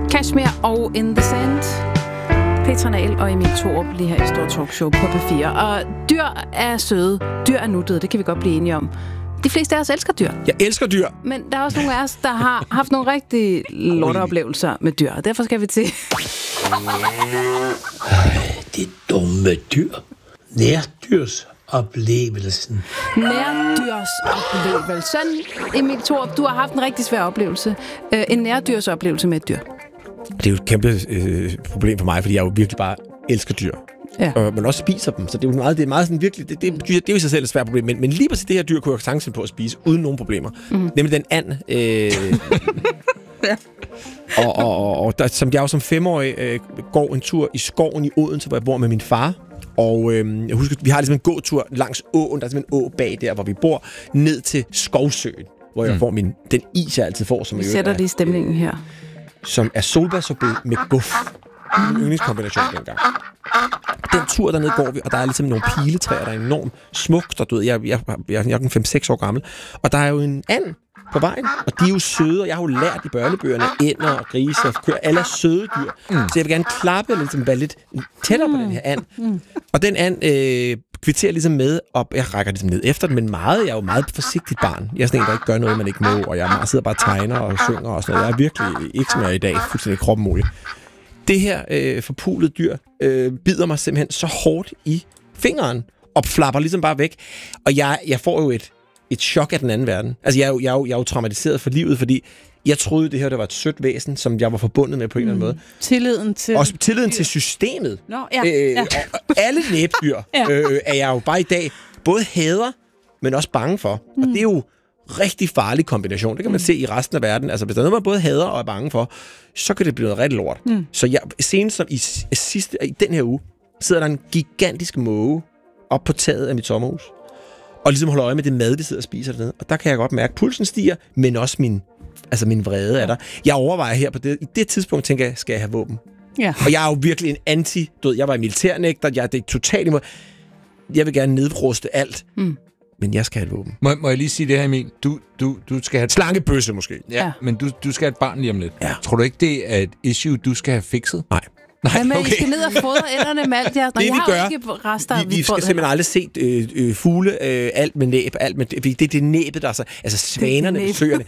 Kashmir og In The Sand. Petra Nahl og Emil Thorup lige her i Stor Talkshow på P4. Og dyr er søde, dyr er nuttede, det kan vi godt blive enige om. De fleste af os elsker dyr. Jeg elsker dyr. Men der er også nogle af os, der har haft nogle rigtig lorteoplevelser med dyr. Og derfor skal vi til... Det dumme dyr. Nærdyrdsoplevelsen. Nærdyrsoplevelse. Emil Thorup, du har haft en rigtig svær oplevelse. En nærdyrsoplevelse med et dyr. Det er jo et kæmpe problem for mig, fordi jeg jo virkelig bare elsker dyr. Ja. Men også spiser dem, så det er jo meget sådan virkelig... Det er jo i sig selv et svært problem, men lige præcis det her dyr kunne jeg sagtens på at spise, uden nogen problemer. Nemlig den and. Ja. Og der, som jeg jo som 5-årig går en tur i skoven i Odense, hvor jeg bor med min far. Og jeg husker, vi har ligesom en gåtur langs åen, der er simpelthen en å bag der, hvor vi bor, ned til Skovsøen, hvor jeg får den is, jeg altid får. Som vi sætter lige stemningen her. Som er solbærsorbet med guf. En yndlingskombination dengang. Den tur dernede går vi, og der er ligesom nogle piletræer, der er enormt smukt, og du ved, jeg er 5-6 år gammel, og der er jo en and på vejen, og de er jo søde, og jeg har jo lært i børnebøgerne, ænder og grise og køer, alle er søde dyr. Så jeg vil gerne klappe og ligesom være lidt tættere på den her and. Og den and kvitterer ligesom med, og jeg rækker ligesom ned efter den, men jeg er jo meget forsigtigt barn. Jeg er sådan en, der ikke gør noget, man ikke må, og jeg sidder bare og tegner og synger og sådan noget. Jeg er virkelig ikke, som jeg er i dag, fuldstændig kroppen mulig. Det her forpulede dyr bider mig simpelthen så hårdt i fingeren, og flapper ligesom bare væk. Og jeg får jo et chok af den anden verden. Altså, jeg er jo traumatiseret for livet, fordi jeg troede, det her der var et sødt væsen, som jeg var forbundet med på en eller anden måde. Tilliden til systemet. Nå, ja. Og alle næbdyr er jeg jo bare i dag både hader, men også bange for. Og det er jo rigtig farlig kombination. Det kan man se i resten af verden. Altså, hvis der er noget, man både hader og er bange for, så kan det blive noget rigtig lort. Så senest som i den her uge, sidder der en gigantisk måge op på taget af mit sommerhus, og ligesom holder øje med det mad, de sidder og spiser dernede. Og der kan jeg godt mærke, at pulsen stiger, men også min vrede er der. Jeg overvejer her på det. I det tidspunkt tænker jeg, skal jeg have våben? Ja. Og jeg er jo virkelig en jeg var i militærnægter, det er totalt imod. Jeg vil gerne nedruste alt. Men jeg skal have et våben. Må jeg lige sige det her, Emil? Du skal have... Slangebøsse måske. Ja, men du skal have et barn lige om lidt. Ja. Tror du ikke, det er et issue, du skal have fikset? Nej. Men okay. I skal ned og fodre ænderne med alt jeres... Det vi gør, vi skal simpelthen aldrig set fugle, alt med næb, det er det næbet, der er så... Altså svanerne ved søerne.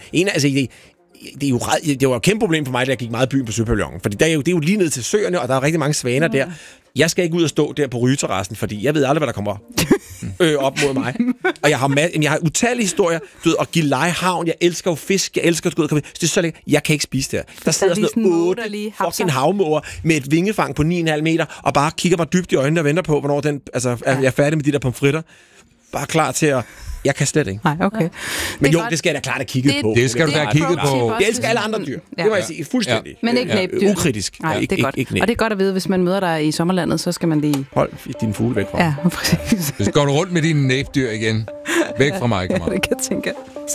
Det var et kæmpe problem for mig, da jeg gik meget i byen på Søpavillonen. Fordi det er jo lige ned til søerne, og der er rigtig mange svaner der. Jeg skal ikke ud og stå der på rygeterrassen, fordi jeg ved aldrig, hvad der kommer op mod mig. Og jeg har utallige historier, du ved, og Gilleleje Havn, jeg elsker jo fisk, jeg elsker at det er så lækkert. Jeg kan ikke spise det her. Der sidder sådan 8 fucking havmåger med et vingefang på 9,5 meter, og bare kigger mig dybt i øjnene og venter på, hvornår den, altså, jeg er færdig med de der pomfritter. Bare klar til at... Jeg kan slet ikke. Nej, okay. Men det skal jeg da klart have kigget på. Det skal du da have kigget på. Jeg elsker alle andre dyr. Det må jeg sige fuldstændig. Men ikke næbdyr. Ukritisk. Nej, det er godt. Og det er godt at vide, hvis man møder dig i sommerlandet, så skal man lige... Hold dine fugle væk fra mig. Ja, præcis. Så går du rundt med dine næbdyr igen. Væk fra mig, det kan jeg tænke.